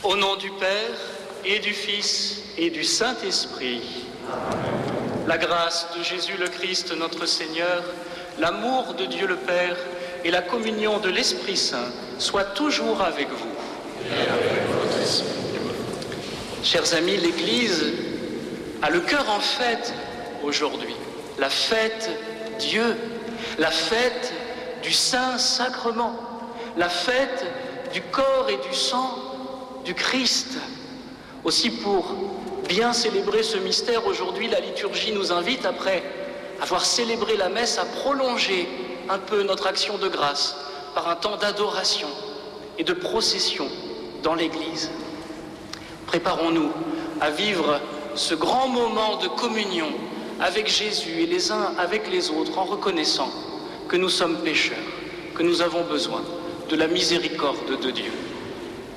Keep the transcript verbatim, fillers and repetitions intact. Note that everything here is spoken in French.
Au nom du Père, et du Fils, et du Saint-Esprit, la grâce de Jésus le Christ, notre Seigneur, l'amour de Dieu le Père et la communion de l'Esprit Saint soient toujours avec vous. Et avec votre esprit. Chers amis, l'Église a le cœur en fête aujourd'hui. La fête Dieu, la fête du Saint-Sacrement, la fête du corps et du sang du Christ. Aussi, pour bien célébrer ce mystère, aujourd'hui, la liturgie nous invite, après avoir célébré la messe, à prolonger un peu notre action de grâce par un temps d'adoration et de procession dans l'Église. Préparons-nous à vivre ce grand moment de communion avec Jésus et les uns avec les autres, en reconnaissant que nous sommes pécheurs, que nous avons besoin de la miséricorde de Dieu.